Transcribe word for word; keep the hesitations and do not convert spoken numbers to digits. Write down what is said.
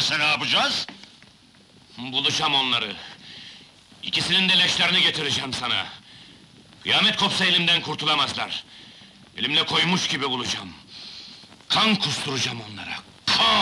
Öyleyse ne yapacağız? Bulacağım onları. İkisinin de leşlerini getireceğim sana. Kıyamet kopsa elimden kurtulamazlar. Elimle koymuş gibi bulacağım. Kan kusturacağım onlara.